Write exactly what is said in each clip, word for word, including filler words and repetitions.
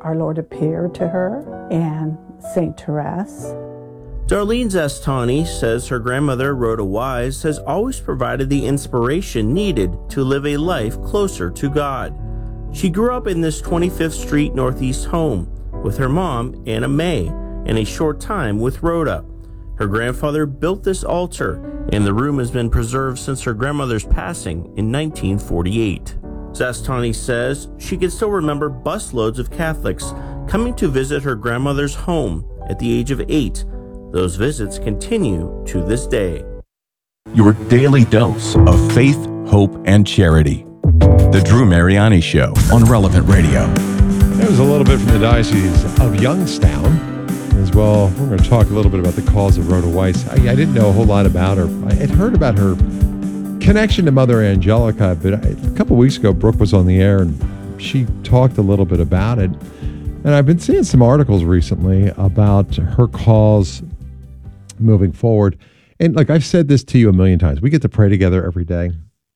our Lord appeared to her, and Saint Therese. Darlene Zastani says her grandmother, Rhoda Wise, has always provided the inspiration needed to live a life closer to God. She grew up in this twenty-fifth Street Northeast home with her mom, Anna Mae, and a short time with Rhoda. Her grandfather built this altar, and the room has been preserved since her grandmother's passing in nineteen forty-eight. Zastani says she can still remember busloads of Catholics coming to visit her grandmother's home at the age of eight. Those visits continue to this day. Your daily dose of faith, hope, and charity. The Drew Mariani Show on Relevant Radio. That was a little bit from the Diocese of Youngstown as well. We're going to talk a little bit about the cause of Rhoda Weiss. I, I didn't know a whole lot about her. I had heard about her connection to Mother Angelica, but I, a couple weeks ago, Brooke was on the air and she talked a little bit about it. And I've been seeing some articles recently about her cause moving forward. And like I've said this to you a million times, we get to pray together every day.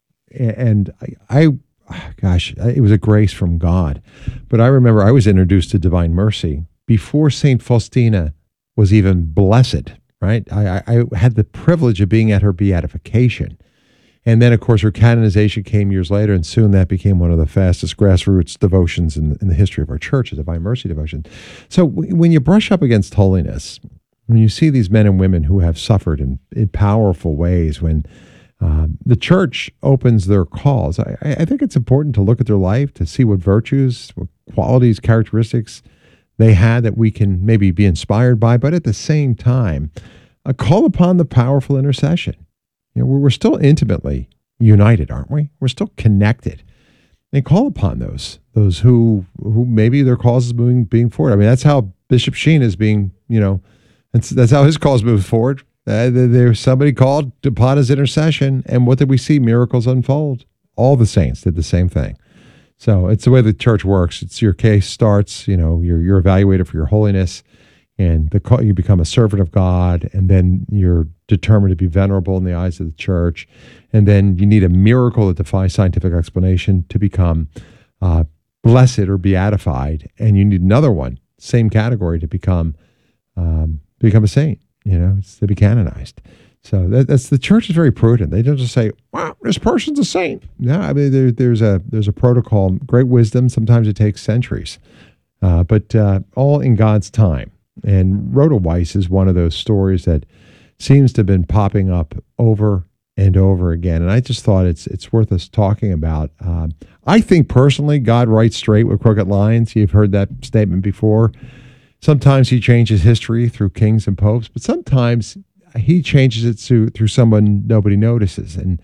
And I, I, gosh, it was a grace from God. But I remember I was introduced to Divine Mercy before Saint Faustina was even blessed, right? I, I had the privilege of being at her beatification. And then, of course, her canonization came years later, and soon that became one of the fastest grassroots devotions in, in the history of our church, the Divine Mercy devotion. So w- when you brush up against holiness, when you see these men and women who have suffered in, in powerful ways, when uh, the church opens their calls, I, I think it's important to look at their life, to see what virtues, what qualities, characteristics they had that we can maybe be inspired by, but at the same time, uh, call upon the powerful intercession. You know, we're still intimately united, aren't we? We're still connected. And call upon those, those who who maybe their cause is moving being forward. I mean, that's how Bishop Sheen is being, you know, that's, that's how his cause moves forward. Uh, there's somebody called upon his intercession, and what did we see? Miracles unfold. All the saints did the same thing. So it's the way the church works. It's your case starts, you know, you're you're evaluated for your holiness, and the call, you become a servant of God, and then you're determined to be venerable in the eyes of the church, and then you need a miracle that defies scientific explanation to become uh, blessed or beatified, and you need another one, same category, to become um, become a saint. You know, it's to be canonized. So that, that's the church is very prudent. They don't just say, "Wow, this person's a saint." No, I mean there, there's a there's a protocol, great wisdom. Sometimes it takes centuries, uh, but uh, all in God's time. And Rhoda Weiss is one of those stories that seems to have been popping up over and over again. And I just thought it's it's worth us talking about. Um, I think personally, God writes straight with crooked lines. You've heard that statement before. Sometimes he changes history through kings and popes, but sometimes he changes it through, through someone nobody notices. And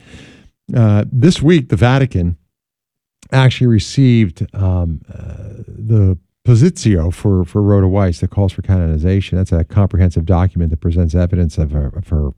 uh, this week, the Vatican actually received um, uh, the Positio for, for Rhoda Weiss that calls for canonization. That's a comprehensive document that presents evidence of her, of her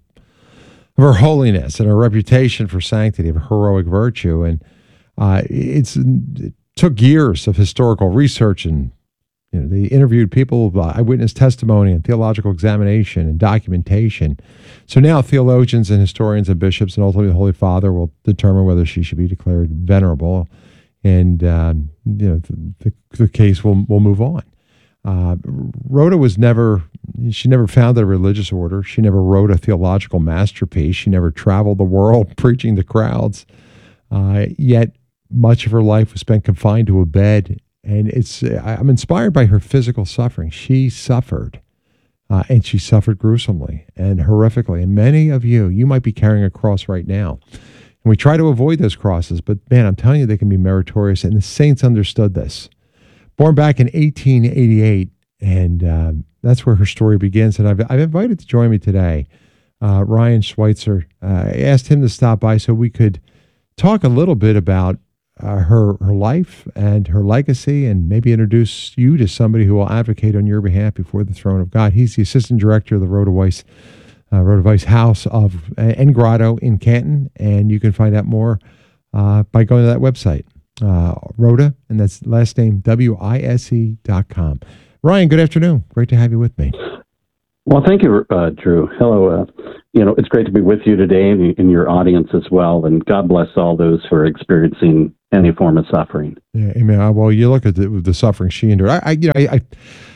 of her holiness and her reputation for sanctity, of heroic virtue. And uh, it's it took years of historical research, and you know, they interviewed people, uh, eyewitness testimony and theological examination and documentation. So now theologians and historians and bishops and ultimately the Holy Father will determine whether she should be declared venerable. And um, you know the, the, the case will will move on. Uh, Rhoda was never she never founded a religious order. She never wrote a theological masterpiece. She never traveled the world preaching to crowds. Uh, yet much of her life was spent confined to a bed. And it's I'm inspired by her physical suffering. She suffered, uh, and she suffered gruesomely and horrifically. And many of you, you might be carrying a cross right now. And we try to avoid those crosses, but man, I'm telling you, they can be meritorious. And the saints understood this. Born back in eighteen eighty-eight, and um, that's where her story begins. And I've, I've invited to join me today uh, Ryan Schweitzer. Uh, I asked him to stop by so we could talk a little bit about uh, her her life and her legacy, and maybe introduce you to somebody who will advocate on your behalf before the throne of God. He's the assistant director of the Rhoda Weiss Uh, Rhoda Weiss House of uh, and Grotto in Canton, and you can find out more uh, by going to that website, uh, Rhoda, and that's last name W I S E dot com. Ryan, good afternoon. Great to have you with me. Well, thank you, uh, Drew. Hello. Uh, you know, it's great to be with you today and in your audience as well. And God bless all those who are experiencing any form of suffering. Yeah, amen. Uh, Well, you look at the, the suffering she endured. I, I you know, I,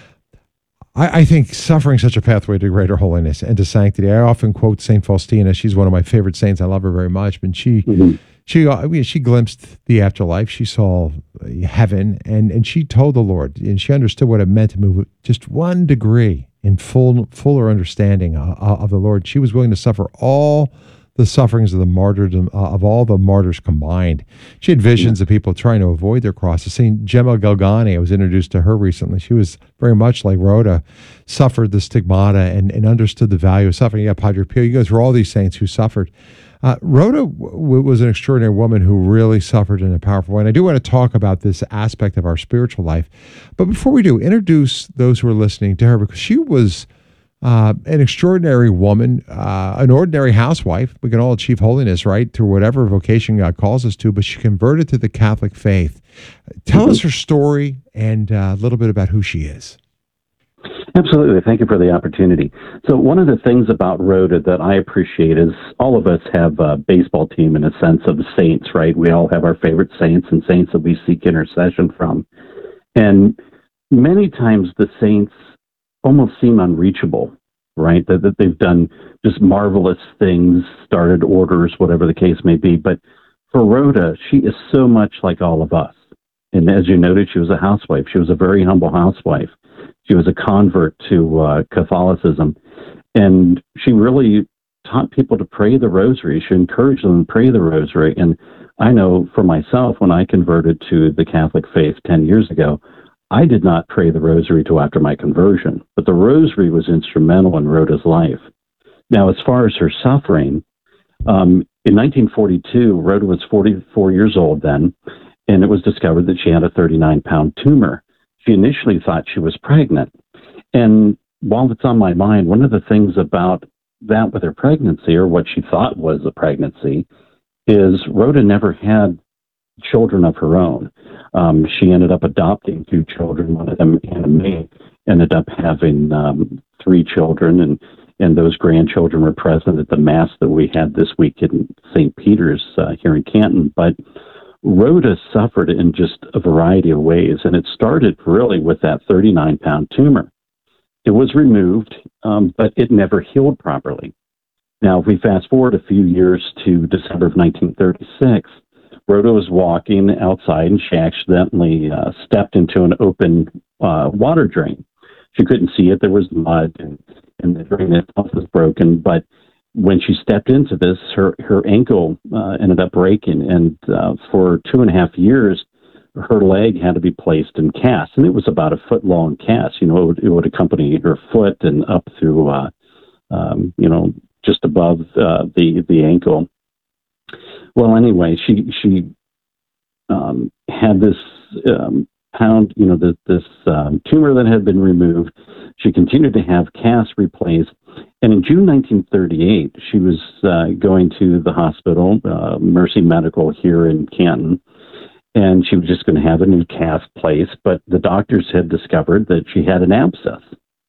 I, I think suffering is such a pathway to greater holiness and to sanctity. I often quote Saint Faustina. She's one of my favorite saints. I love her very much. But she, mm-hmm. she, uh, I mean, she glimpsed the afterlife. She saw heaven, and and she told the Lord, and she understood what it meant to move just one degree in full, fuller understanding uh, of the Lord. She was willing to suffer all the sufferings of the martyrdom uh, of all the martyrs combined. She had visions of people trying to avoid their crosses. Saint Gemma Galgani, I was introduced to her recently. She was very much like Rhoda, suffered the stigmata and, and understood the value of suffering. You got Padre Pio. You go through all these saints who suffered. Uh, Rhoda w- was an extraordinary woman who really suffered in a powerful way. And I do want to talk about this aspect of our spiritual life. But before we do, introduce those who are listening to her, because she was Uh, an extraordinary woman, uh, an ordinary housewife. We can all achieve holiness, right, through whatever vocation God calls us to, but she converted to the Catholic faith. Tell us her story and uh, a little bit about who she is. Absolutely. Thank you for the opportunity. So one of the things about Rhoda that I appreciate is all of us have a baseball team in a sense of saints, right? We all have our favorite saints and saints that we seek intercession from. And many times the saints almost seem unreachable, right? That, that they've done just marvelous things, started orders, whatever the case may be. But for Rhoda, she is so much like all of us. And as you noted, she was a housewife. She was a very humble housewife. She was a convert to uh, Catholicism. And she really taught people to pray the rosary. She encouraged them to pray the rosary. And I know for myself, when I converted to the Catholic faith ten years ago, I did not pray the rosary till after my conversion, but the rosary was instrumental in Rhoda's life. Now, as far as her suffering, um, in nineteen forty-two, Rhoda was forty-four years old then, and it was discovered that she had a thirty-nine pound tumor. She initially thought she was pregnant. And while it's on my mind, one of the things about that with her pregnancy, or what she thought was a pregnancy, is Rhoda never had children of her own. Um, she ended up adopting two children. One of them, Anna May, ended up having um, three children, and, and those grandchildren were present at the Mass that we had this week in Saint Peter's uh, here in Canton. But Rhoda suffered in just a variety of ways, and it started really with that thirty-nine pound tumor. It was removed, um, but it never healed properly. Now, if we fast forward a few years to December of nineteen thirty-six, Rhoda was walking outside and she accidentally uh, stepped into an open uh, water drain. She couldn't see it. There was mud and, and the drain itself was broken. But when she stepped into this, her, her ankle uh, ended up breaking. And uh, for two and a half years, her leg had to be placed in cast. And it was about a foot long cast. You know, it would, it would accompany her foot and up through, uh, um, you know, just above uh, the, the ankle. Well, anyway, she she um, had this um, pound, you know, this, this um, tumor that had been removed. She continued to have casts replaced, and in June nineteen thirty-eight, she was uh, going to the hospital, uh, Mercy Medical here in Canton, and she was just going to have a new cast placed. But the doctors had discovered that she had an abscess.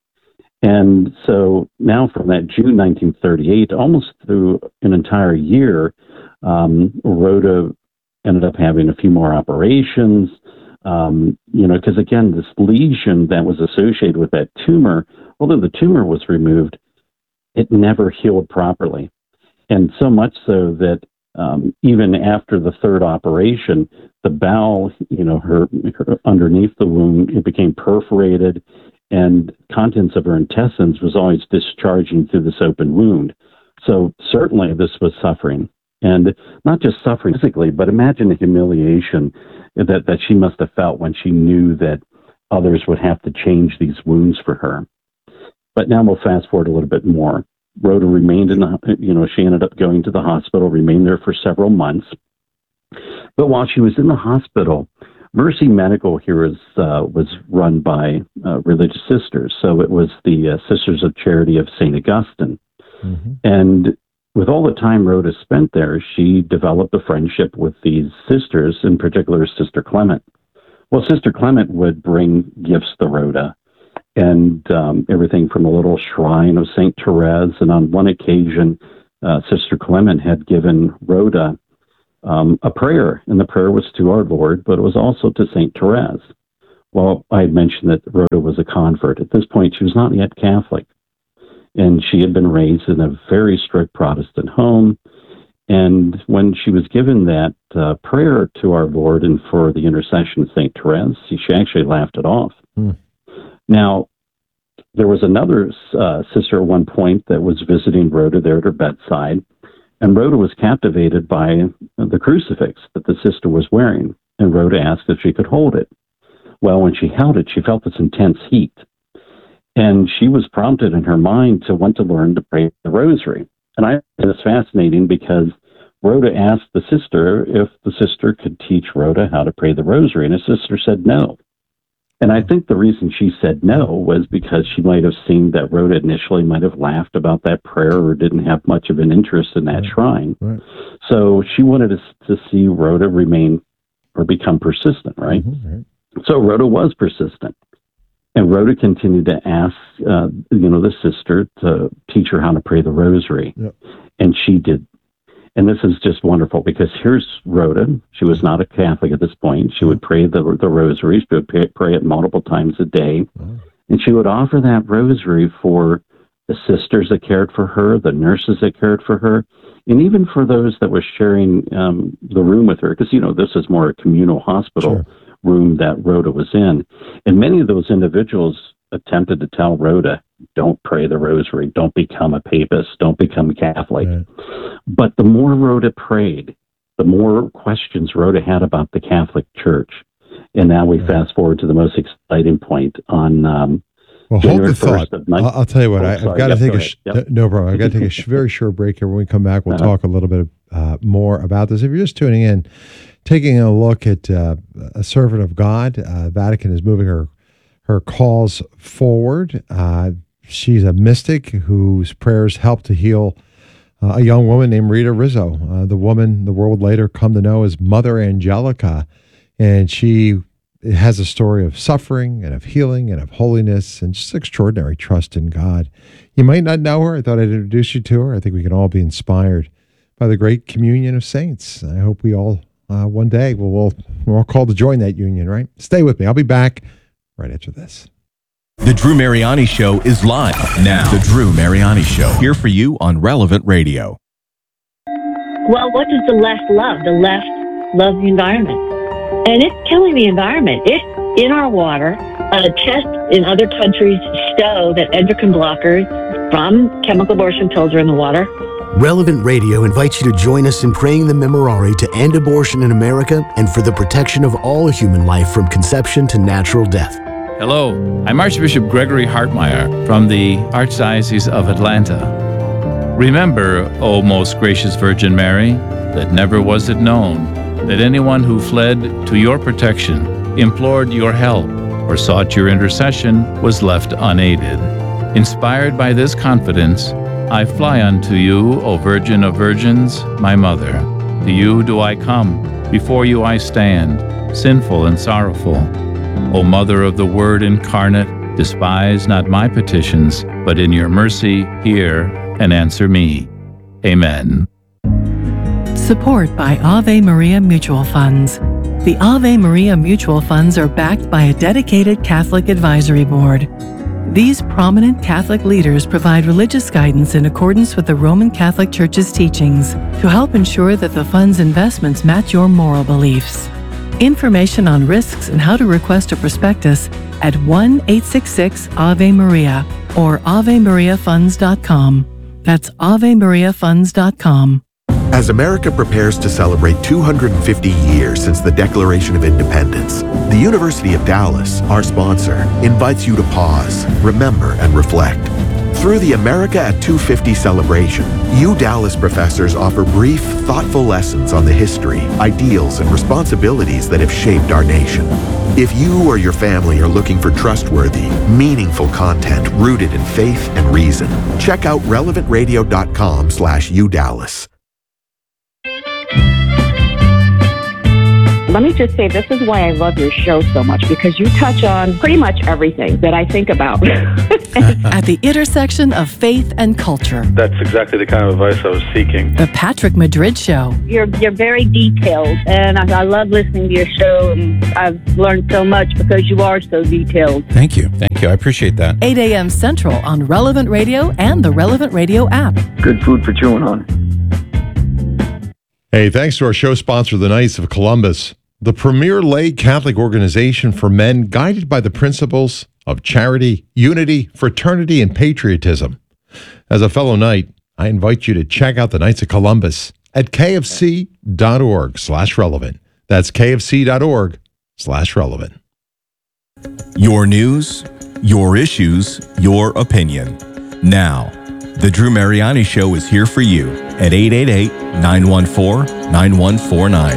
And so now from that June nineteen thirty-eight, almost through an entire year, um, Rhoda ended up having a few more operations, um, you know, because again, this lesion that was associated with that tumor, although the tumor was removed, it never healed properly. And so much so that um, even after the third operation, the bowel, you know, her, her underneath the wound, it became perforated, and contents of her intestines was always discharging through this open wound. So certainly this was suffering, and not just suffering physically, but imagine the humiliation that, that she must have felt when she knew that others would have to change these wounds for her. But now we'll fast forward a little bit more. Rhoda remained in the, you know, she ended up going to the hospital, remained there for several months. But while she was in the hospital, Mercy Medical here is, uh, was run by uh, religious sisters. So it was the uh, Sisters of Charity of Saint Augustine. Mm-hmm. And with all the time Rhoda spent there, she developed a friendship with these sisters, in particular Sister Clement. Well, Sister Clement would bring gifts to Rhoda, and um, everything from a little shrine of Saint Therese. And on one occasion, uh, Sister Clement had given Rhoda um, a prayer, and the prayer was to our Lord, but it was also to Saint Therese. Well, I had mentioned that Rhoda was a convert. At this point, she was not yet Catholic, and she had been raised in a very strict Protestant home. And when she was given that uh, prayer to our Lord and for the intercession of Saint Therese, she, she actually laughed it off. Mm. Now, there was another uh, sister at one point that was visiting Rhoda there at her bedside, and Rhoda was captivated by the crucifix that the sister was wearing, and Rhoda asked if she could hold it. Well, when she held it, she felt this intense heat, and she was prompted in her mind to want to learn to pray the rosary. And I find this fascinating because Rhoda asked the sister if the sister could teach Rhoda how to pray the rosary, and the sister said no. And I think the reason she said no was because she might have seen that Rhoda initially might have laughed about that prayer or didn't have much of an interest in that right. shrine. Right. So she wanted to, to see Rhoda remain or become persistent, right? Mm-hmm, right? So Rhoda was persistent. And Rhoda continued to ask, uh, you know, the sister to teach her how to pray the rosary. Yep. And she did. And this is just wonderful because here's Rhoda. She was not a Catholic at this point. She would pray the, the rosary. She would pray, pray it multiple times a day. Oh. And she would offer that rosary for the sisters that cared for her, the nurses that cared for her, and even for those that were sharing um, the room with her. Because, you know, this is more a communal hospital. Sure. Room that Rhoda was in. And many of those individuals attempted to tell Rhoda, don't pray the rosary, don't become a papist, don't become Catholic. Right. But the more Rhoda prayed, the more questions Rhoda had about the Catholic Church. And now we right. fast forward to the most exciting point on um, well, hold the thought. I'll, I'll tell you what, oh, I, I've got to take go a sh- yep. no problem. I've got to take a sh- very short break here. When we come back, we'll uh-huh. talk a little bit uh, more about this. If you're just tuning in, taking a look at uh, a servant of God, uh, Vatican is moving her her cause forward. Uh, she's a mystic whose prayers helped to heal uh, a young woman named Rita Rizzo, uh, the woman the world would later come to know as Mother Angelica. And she has a story of suffering and of healing and of holiness and just extraordinary trust in God. You might not know her. I thought I'd introduce you to her. I think we can all be inspired by the great communion of saints. I hope we all Uh, one day, we'll, we'll, we're all called to join that union, right? Stay with me. I'll be back right after this. The Drew Mariani Show is live now. The Drew Mariani Show, here for you on Relevant Radio. Well, what does the left love? The left loves the environment. And it's killing the environment. It's in our water. Uh, tests in other countries show that endocrine blockers from chemical abortion pills are in the water. Relevant Radio invites you to join us in praying the Memorare to end abortion in America and for the protection of all human life from conception to natural death. Hello, I'm Archbishop Gregory Hartmeyer from the Archdiocese of Atlanta. Remember, O most gracious Virgin Mary, that never was it known that anyone who fled to your protection, implored your help, or sought your intercession was left unaided. Inspired by this confidence, I fly unto you, O Virgin of Virgins, my Mother. To you do I come, before you I stand, sinful and sorrowful. O Mother of the Word incarnate, despise not my petitions, but in your mercy hear and answer me. Amen. Support by Ave Maria Mutual Funds. The Ave Maria Mutual Funds are backed by a dedicated Catholic advisory board. These prominent Catholic leaders provide religious guidance in accordance with the Roman Catholic Church's teachings to help ensure that the fund's investments match your moral beliefs. Information on risks and how to request a prospectus at one eight six six Ave Maria or ave maria funds dot com. That's ave maria funds dot com. As America prepares to celebrate two hundred fifty years since the Declaration of Independence, the University of Dallas, our sponsor, invites you to pause, remember, and reflect. Through the America at two fifty celebration, U Dallas professors offer brief, thoughtful lessons on the history, ideals, and responsibilities that have shaped our nation. If you or your family are looking for trustworthy, meaningful content rooted in faith and reason, check out relevant radio dot com slash U Dallas. Let me just say, this is why I love your show so much, because you touch on pretty much everything that I think about. At the intersection of faith and culture. That's exactly the kind of advice I was seeking. The Patrick Madrid Show. You're you're very detailed, and I, I love listening to your show, and I've learned so much because you are so detailed. Thank you. Thank you. I appreciate that. eight a.m. Central on Relevant Radio and the Relevant Radio app. Good food for chewing on. Hey, thanks to our show sponsor, the Knights of Columbus, the premier lay Catholic organization for men guided by the principles of charity, unity, fraternity, and patriotism. As a fellow Knight, I invite you to check out the Knights of Columbus at kfc.org slash relevant. That's kfc.org slash relevant. Your news, your issues, your opinion. Now, The Drew Mariani Show is here for you at eight eight eight, nine one four, nine one four nine.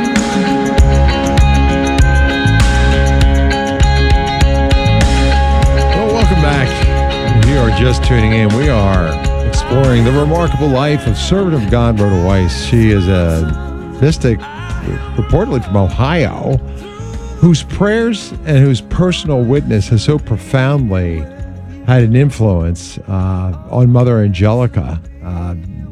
Well, welcome back. If you are just tuning in, we are exploring the remarkable life of servant of God, Rhoda Weiss. She is a mystic, reportedly from Ohio, whose prayers and whose personal witness has so profoundly had an influence uh, on Mother Angelica, uh,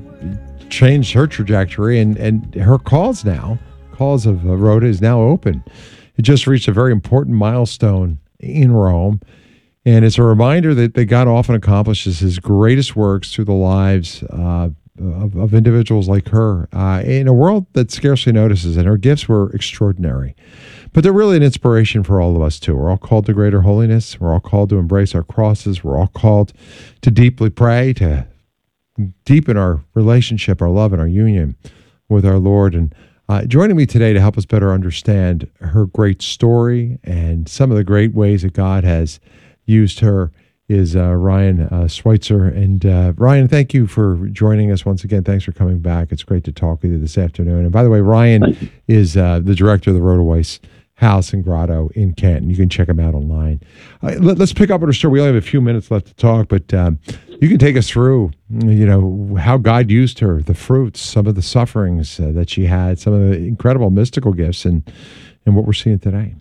changed her trajectory, and, and her cause now, cause of uh, Rhoda is now open. It just reached a very important milestone in Rome, and it's a reminder that, that God often accomplishes his greatest works through the lives uh, of, of individuals like her uh, in a world that scarcely notices, and her gifts were extraordinary. But they're really an inspiration for all of us, too. We're all called to greater holiness. We're all called to embrace our crosses. We're all called to deeply pray, to deepen our relationship, our love, and our union with our Lord. And uh, joining me today to help us better understand her great story and some of the great ways that God has used her is uh, Ryan uh, Schweitzer. And uh, Ryan, thank you for joining us once again. Thanks for coming back. It's great to talk with you this afternoon. And by the way, Ryan is uh, the director of the Rhoda Weiss House and Grotto in Canton. You can check them out online. Uh, let, let's pick up on her story. We only have a few minutes left to talk, but um, you can take us through, you know, how God used her, the fruits, some of the sufferings uh, that she had, some of the incredible mystical gifts, and and what we're seeing today.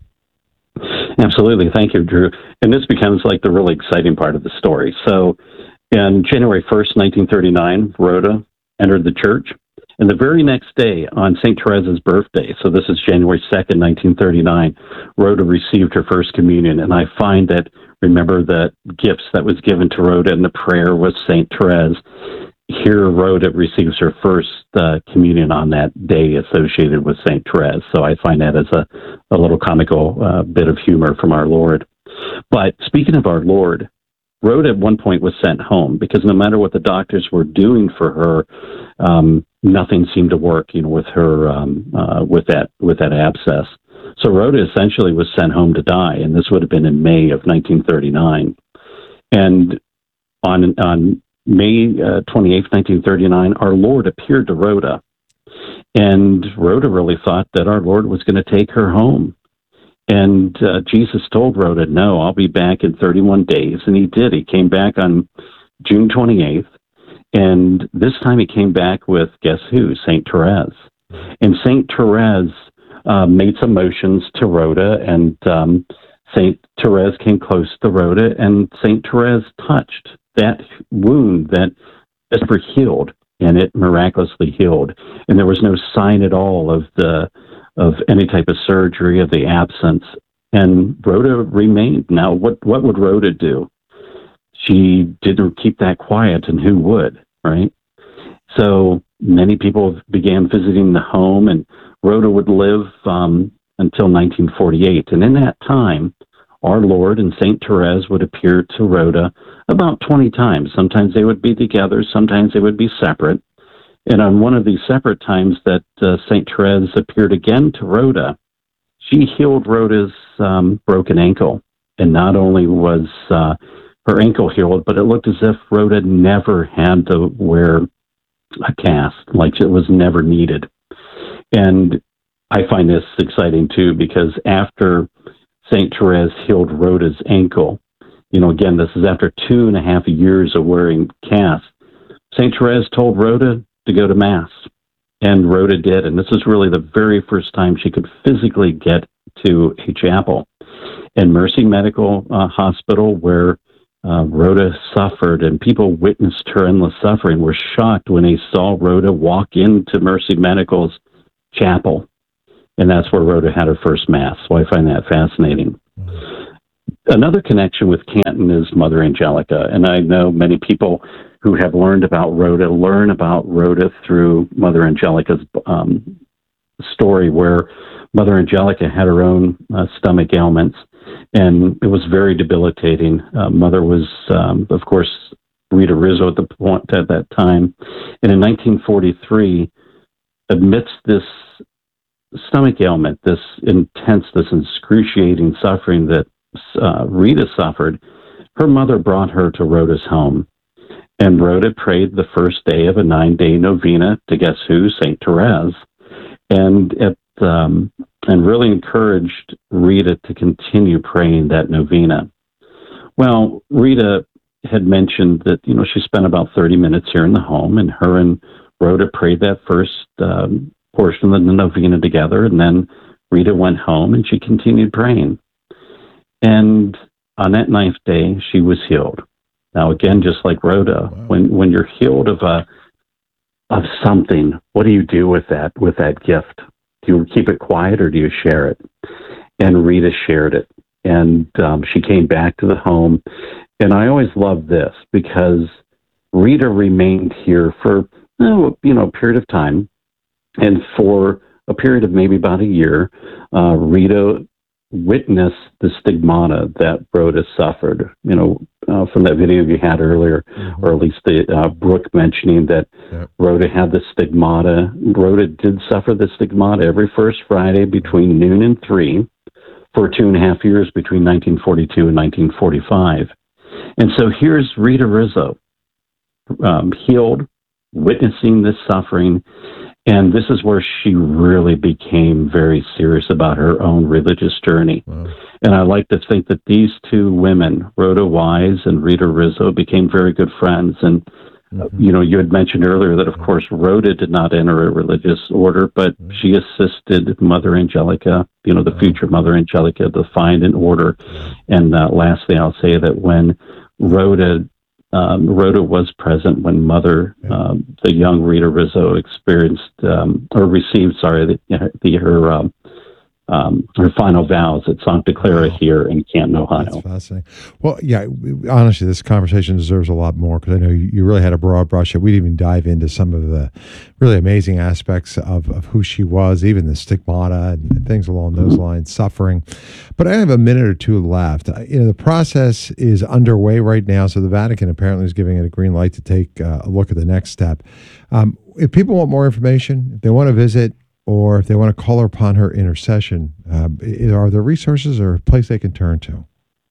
Absolutely. Thank you, Drew. And this becomes like the really exciting part of the story. So on January first, nineteen thirty-nine, Rhoda entered the church. And the very next day, on Saint Therese's birthday, so this is January second, nineteen thirty-nine, Rhoda received her first communion. And I find that, remember that gifts that was given to Rhoda and the prayer was Saint Therese. Here, Rhoda receives her first uh, communion on that day associated with Saint Therese. So I find that as a, a little comical uh, bit of humor from our Lord. But speaking of our Lord, Rhoda at one point was sent home because no matter what the doctors were doing for her, um, nothing seemed to work, you know, with her, um, uh, with that, with that abscess. So Rhoda essentially was sent home to die, and this would have been in May of nineteen thirty-nine. And on, on May uh, twenty-eighth, nineteen thirty-nine, our Lord appeared to Rhoda, and Rhoda really thought that our Lord was going to take her home. And uh, Jesus told Rhoda, no, I'll be back in thirty-one days. And he did. He came back on June twenty-eighth. And this time he came back with, guess who? Saint Therese. And Saint Therese uh, made some motions to Rhoda, and um, Saint Therese came close to Rhoda, and Saint Therese touched that wound that Jesper healed, and it miraculously healed. And there was no sign at all of the of any type of surgery, of the absence. And Rhoda remained. Now, what, what would Rhoda do? She didn't keep that quiet, and who would, right? So many people began visiting the home, and Rhoda would live um, until nineteen forty-eight. And in that time, our Lord and Saint Therese would appear to Rhoda about twenty times. Sometimes they would be together, sometimes they would be separate. And on one of these separate times that uh, Saint Therese appeared again to Rhoda, she healed Rhoda's um, broken ankle. And not only was uh, her ankle healed, but it looked as if Rhoda never had to wear a cast, like it was never needed. And I find this exciting too, because after Saint Therese healed Rhoda's ankle, you know, again, this is after two and a half years of wearing casts, Saint Therese told Rhoda to go to Mass. And Rhoda did, and this is really the very first time she could physically get to a chapel. And Mercy Medical uh, Hospital, where uh, Rhoda suffered, and people witnessed her endless suffering, were shocked when they saw Rhoda walk into Mercy Medical's chapel. And that's where Rhoda had her first Mass. So I find that fascinating. Another connection with Canton is Mother Angelica. And I know many people who have learned about Rhoda learn about Rhoda through Mother Angelica's um, story, where Mother Angelica had her own uh, stomach ailments, and it was very debilitating. Uh, Mother was, um, of course, Rita Rizzo at the point at that time. And in nineteen forty-three, amidst this stomach ailment, this intense, this excruciating suffering that uh, Rita suffered, her mother brought her to Rhoda's home. And Rhoda prayed the first day of a nine-day novena to guess who? Saint Therese. And it, um, and really encouraged Rita to continue praying that novena. Well, Rita had mentioned that, you know, she spent about thirty minutes here in the home, and her and Rhoda prayed that first um, portion of the novena together, and then Rita went home and she continued praying. And on that ninth day, she was healed. Now, again, just like Rhoda, wow. when when you're healed of a of something, what do you do with that with that gift? Do you keep it quiet or do you share it? And Rita shared it, and um, she came back to the home. And I always love this because Rita remained here for oh, you know a period of time, and for a period of maybe about a year, uh, Rita witnessed the stigmata that Rhoda suffered. You know, uh, from that video you had earlier, mm-hmm. or at least the uh, Brooke mentioning that yep. Rhoda had the stigmata. Rhoda did suffer the stigmata every first Friday between noon and three for two and a half years between nineteen forty-two and nineteen forty-five. And so here's Rita Rizzo, um, healed, witnessing this suffering. And this is where she really became very serious about her own religious journey. Wow. And I like to think that these two women, Rhoda Wise and Rita Rizzo, became very good friends. And, mm-hmm. you know, you had mentioned earlier that, of course, Rhoda did not enter a religious order, but mm-hmm. she assisted Mother Angelica, you know, the wow. future Mother Angelica, to find an order. Wow. And uh, lastly, I'll say that when Rhoda Um, Rhoda was present when Mother, um, the young Rita Rizzo, experienced um, or received, sorry, the, the her um, um, her final vows at Sancta Clara wow. here in Canton, Ohio. That's fascinating. Well, yeah, we, honestly, this conversation deserves a lot more because I know you, you really had a broad brush. We didn't even dive into some of the really amazing aspects of, of who she was, even the stigmata and things along those lines, suffering. But I have a minute or two left. You know, the process is underway right now, so the Vatican apparently is giving it a green light to take uh, a look at the next step. Um, if people want more information, if they want to visit, or if they want to call upon her intercession, uh, are there resources or a place they can turn to?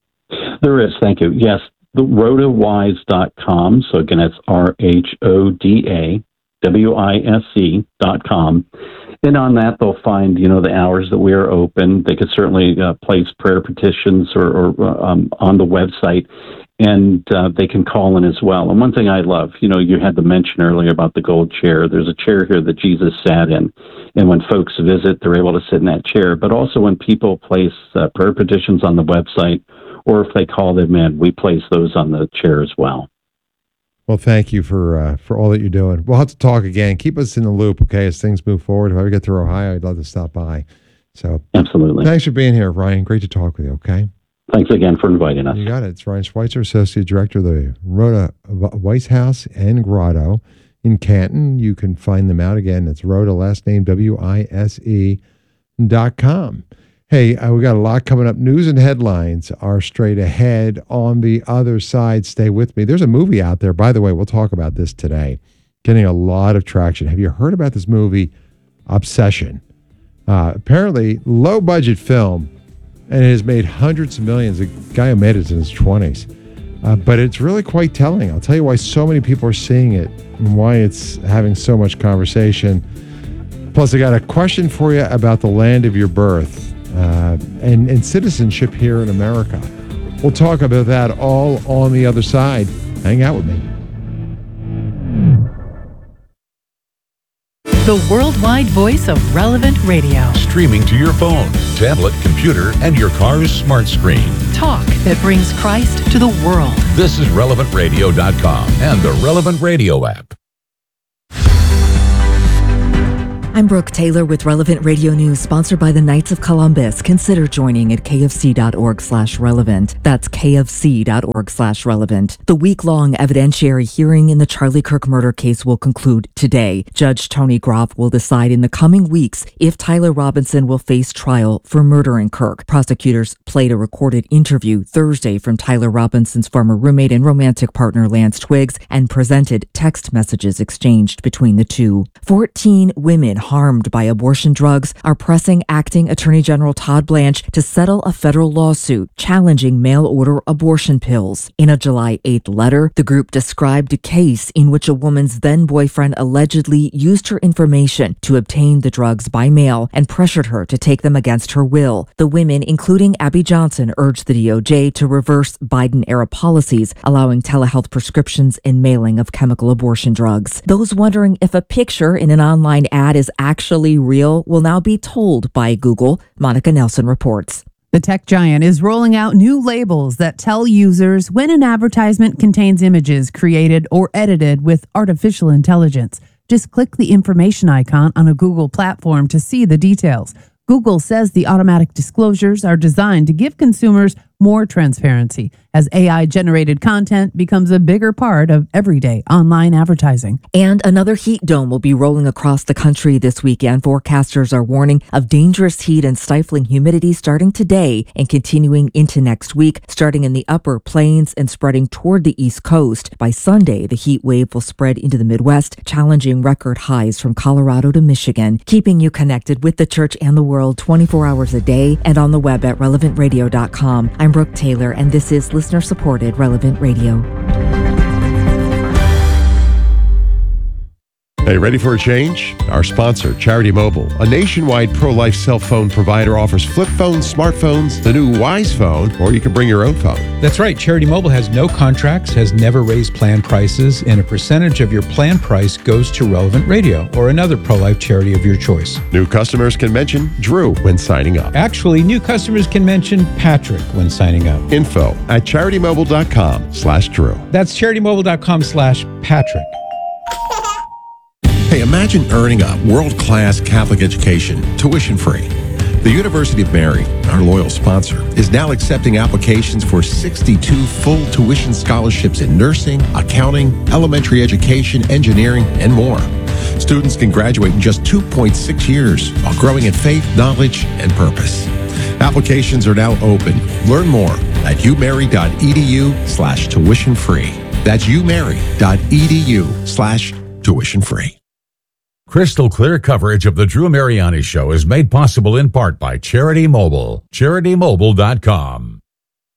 There is, thank you. Yes, the rhoda wise dot com. So again, it's R H O D A W I S E dot com. And on that, they'll find, you know, the hours that we are open. They could certainly uh, place prayer petitions or, or um, on the website, and uh, they can call in as well. And one thing I love, you know, you had the mention earlier about the gold chair. There's a chair here that Jesus sat in, and when folks visit, they're able to sit in that chair. But also when people place uh, prayer petitions on the website, or if they call them in, we place those on the chair as well. Well, thank you for uh, for all that you're doing. We'll have to talk again. Keep us in the loop, okay, as things move forward. If I ever get through Ohio, I'd love to stop by. So, absolutely. Thanks for being here, Ryan. Great to talk with you, okay? Thanks again for inviting us. You got it. It's Ryan Schweitzer, Associate Director of the Rhoda Weiss House and Grotto in Canton. You can find them out again. It's Rhoda, last name W I S E dot com. Hey, uh, we got a lot coming up. News and headlines are straight ahead on the other side. Stay with me. There's a movie out there, by the way, we'll talk about this today, getting a lot of traction. Have you heard about this movie, Obsession? Uh, apparently, low-budget film, and it has made hundreds of millions. The guy who made it is in his twenties. Uh, but it's really quite telling. I'll tell you why so many people are seeing it and why it's having so much conversation. Plus, I got a question for you about the land of your birth. Uh, and, and citizenship here in America. We'll talk about that all on the other side. Hang out with me. the worldwide voice of Relevant Radio. Streaming to your phone, tablet, computer, and your car's smart screen. Talk that brings Christ to the world. This is relevant radio dot com and the Relevant Radio app. I'm Brooke Taylor with Relevant Radio News, sponsored by the Knights of Columbus. Consider joining at kfc.org slash relevant. That's kfc.org slash relevant. The week-long evidentiary hearing in the Charlie Kirk murder case will conclude today. Judge Tony Groff will decide in the coming weeks if Tyler Robinson will face trial for murdering Kirk. Prosecutors played a recorded interview Thursday from Tyler Robinson's former roommate and romantic partner Lance Twiggs and presented text messages exchanged between the two. Fourteen women harmed by abortion drugs are pressing Acting Attorney General Todd Blanche to settle a federal lawsuit challenging mail-order abortion pills. In a July eighth letter, the group described a case in which a woman's then-boyfriend allegedly used her information to obtain the drugs by mail and pressured her to take them against her will. The women, including Abby Johnson, urged the D O J to reverse Biden-era policies allowing telehealth prescriptions and mailing of chemical abortion drugs. Those wondering if a picture in an online ad is actually real will now be told by Google. Monica Nelson reports. The tech giant is rolling out new labels that tell users when an advertisement contains images created or edited with artificial intelligence. Just click the information icon on a Google platform to see the details. Google says the automatic disclosures are designed to give consumers more transparency as A I-generated content becomes a bigger part of everyday online advertising. And another heat dome will be rolling across the country this weekend. Forecasters are warning of dangerous heat and stifling humidity starting today and continuing into next week, starting in the upper plains and spreading toward the East Coast. By Sunday, the heat wave will spread into the Midwest, challenging record highs from Colorado to Michigan, keeping you connected with the church and the world twenty-four hours a day and on the web at relevant radio dot com. I'm Brooke Taylor, and this is listener-supported Relevant Radio. Hey, ready for a change? Our sponsor, Charity Mobile, a nationwide pro-life cell phone provider, offers flip phones, smartphones, the new Wise Phone, or you can bring your own phone. That's right. Charity Mobile has no contracts, has never raised plan prices, and a percentage of your plan price goes to Relevant Radio or another pro-life charity of your choice. New customers can mention Drew when signing up. Actually, new customers can mention Patrick when signing up. Info at charitymobile.com slash Drew. That's charitymobile.com slash Patrick. Hey, imagine earning a world-class Catholic education, tuition-free. The University of Mary, our loyal sponsor, is now accepting applications for sixty-two full tuition scholarships in nursing, accounting, elementary education, engineering, and more. Students can graduate in just two point six years while growing in faith, knowledge, and purpose. Applications are now open. Learn more at umary.edu slash tuition free. That's umary.edu slash tuition free. Crystal clear coverage of the Drew Mariani Show is made possible in part by Charity Mobile. charity mobile dot com.